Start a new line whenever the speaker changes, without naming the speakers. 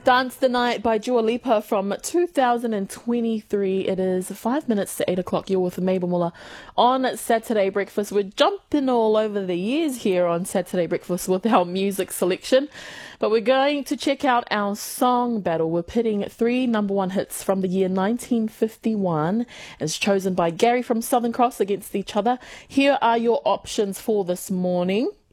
Dance the Night by Dua Lipa from 2023. It is 5 minutes to 8 o'clock. You're with Mabel Muller on Saturday Breakfast. We're jumping all over the years here on Saturday Breakfast with our music selection. But we're going to check out our song battle. We're pitting 3 number 1 hits from the year 1951 as chosen by Gary from Southern Cross against each other. Here are your options for this morning.